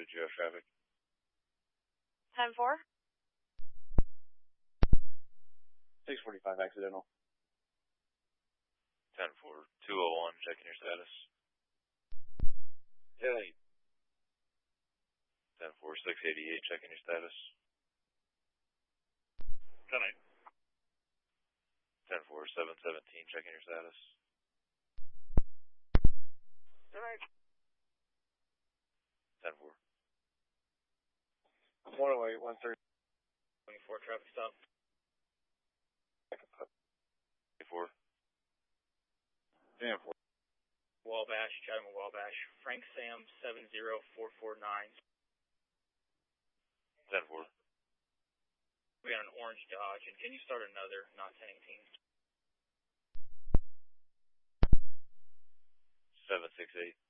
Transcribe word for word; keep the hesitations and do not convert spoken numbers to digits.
Did you have traffic? ten four. six forty-five accidental. ten four. two oh one, checking your status. ten eight. ten four. six eighty-eight, checking your status. ten eight. ten four. seven seventeen, checking your status. ten eight. ten four. one oh eight, one thirty. twenty-four, traffic stop. twenty-four. ten four. Wabash, Chatham Wabash. Frank Sam seven zero four four nine. ten four. We got an orange Dodge, and can you start another, not ten eighteen? seven six eight.